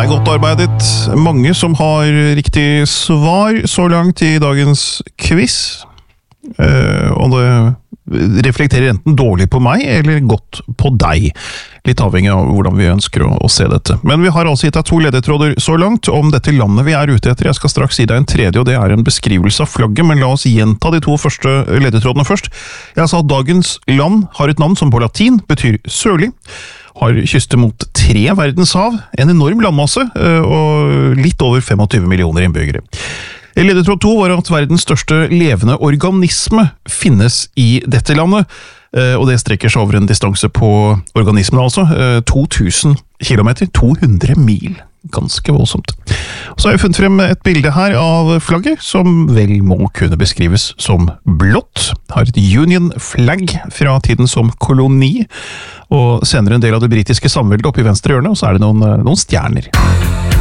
er godt arbeidet. Mange som har riktig svar så langt i dagens quiz. Og det reflekterer enten dårlig på meg eller godt på deg. Litt avhengig av hvordan vi ønsker å se dette. Men vi har altså gitt deg 2 ledetråder så langt om dette landet vi er ute etter. Jeg skal straks gi deg en tredje, og det er en beskrivelse av flagget, men la oss gjenta de 2 første ledetrådene først. Jeg sa at dagens land har et navn som på latin betyr sørlig, har kyster mot 3 verdenshav, en enorm landmasse og litt over 25 millioner innbyggere. Ledetråd 2 var at verdens største levende organisme finnes i dette landet, og det strekker seg over en distanse på organismen, altså 2000 kilometer, 200 mil. Ganske voldsomt. Så har jeg funnet frem et bilde her av flagget, som vel må kunne beskrives som blått. Har et Union Flag fra tiden som koloni, og senere en del av det britiske samveldet oppe i venstre hjørne, og så er det noen stjerner.